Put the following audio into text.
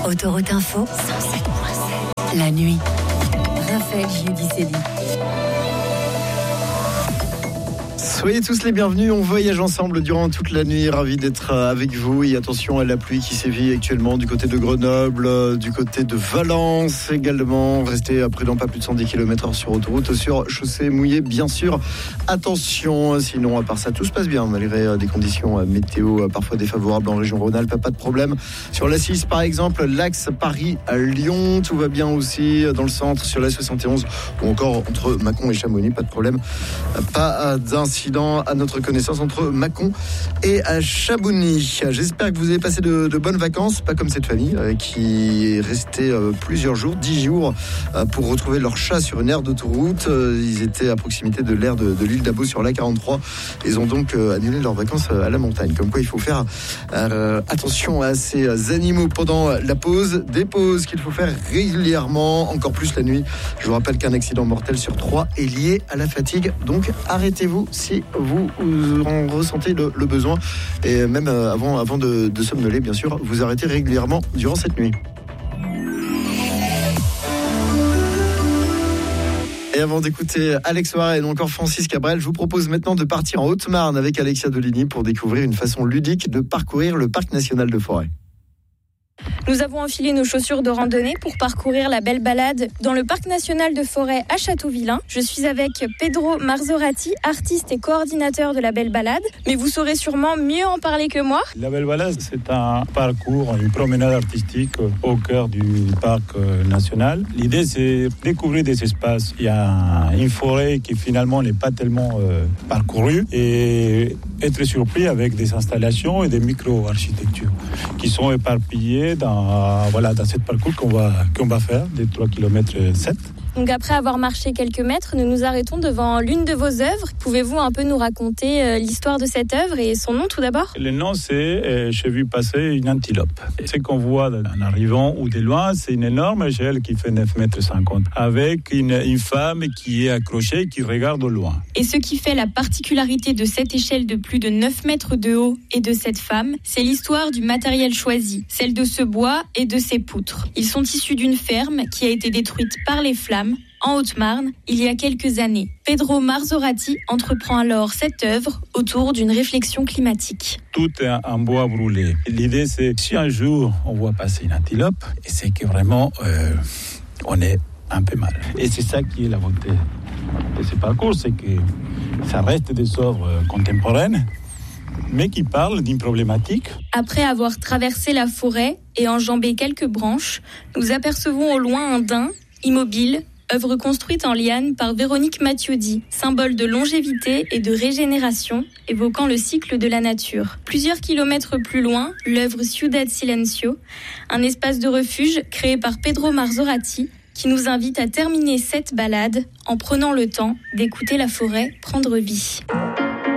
Autoroute Info, 107.7. La nuit. Raphaël Giudicelli. Soyez tous les bienvenus, on voyage ensemble durant toute la nuit, ravi d'être avec vous. Et attention à la pluie qui sévit actuellement du côté de Grenoble, du côté de Valence également. Restez à prudent, pas plus de 110 km/h sur autoroute, sur chaussée mouillée bien sûr. Attention, sinon à part ça tout se passe bien malgré des conditions météo parfois défavorables en région Rhône-Alpes, pas de problème. Sur la 6 par exemple, l'axe Paris-Lyon, tout va bien aussi dans le centre, sur la 71 ou encore entre Mâcon et Chamonix, pas de problème. Pas d'incident à notre connaissance entre Mâcon et Chamonix. J'espère que vous avez passé de bonnes vacances, pas comme cette famille qui est restée plusieurs jours, 10 jours, pour retrouver leur chat sur une aire d'autoroute. Ils étaient à proximité de l'aire de l'île d'Abo sur l'A43. Ils ont donc annulé leurs vacances à la montagne. Comme quoi il faut faire attention à ces animaux pendant la pause. Des pauses qu'il faut faire régulièrement, encore plus la nuit. Je vous rappelle qu'un accident mortel sur 3 est lié à la fatigue. Donc arrêtez-vous si vous en ressentez le besoin. Et même avant de somnoler, bien sûr, vous arrêtez régulièrement durant cette nuit. Et avant d'écouter Alex Warren ou encore Francis Cabrel, je vous propose maintenant de partir en Haute-Marne avec Alexia Deligny pour découvrir une façon ludique de parcourir le parc national de Forêt. Nous avons enfilé nos chaussures de randonnée pour parcourir la belle balade dans le parc national de Forêt à Châteauvillain. Je suis avec Pedro Marzorati, artiste et coordinateur de la belle balade, mais vous saurez sûrement mieux en parler que moi. La belle balade, c'est un parcours, une promenade artistique au cœur du parc national. L'idée, c'est découvrir des espaces. Il y a une forêt qui finalement n'est pas tellement parcourue et être surpris avec des installations et des micro-architectures qui sont éparpillées dans ce parcours qu'on va faire, des 3 km 7. Donc après avoir marché quelques mètres, nous nous arrêtons devant l'une de vos œuvres. Pouvez-vous un peu nous raconter l'histoire de cette œuvre et son nom tout d'abord ? Le nom, c'est j'ai vu passer une antilope. Ce qu'on voit en arrivant ou de loin, c'est une énorme échelle qui fait 9,50 mètres, avec une femme qui est accrochée, qui regarde au loin. Et ce qui fait la particularité de cette échelle de plus de 9 mètres de haut et de cette femme, c'est l'histoire du matériel choisi, celle de ce bois et de ces poutres. Ils sont issus d'une ferme qui a été détruite par les flammes en Haute-Marne, il y a quelques années. Pedro Marzorati entreprend alors cette œuvre autour d'une réflexion climatique. Tout est en bois brûlé. L'idée, c'est si un jour on voit passer une antilope, et c'est que vraiment on est un peu mal. Et c'est ça qui est la beauté de ce parcours, c'est que ça reste des œuvres contemporaines, mais qui parlent d'une problématique. Après avoir traversé la forêt et enjambé quelques branches, nous apercevons au loin un daim, immobile, œuvre construite en liane par Véronique Mathiodi, symbole de longévité et de régénération, évoquant le cycle de la nature. Plusieurs kilomètres plus loin, l'œuvre Ciudad Silencio, un espace de refuge créé par Pedro Marzorati, qui nous invite à terminer cette balade en prenant le temps d'écouter la forêt prendre vie.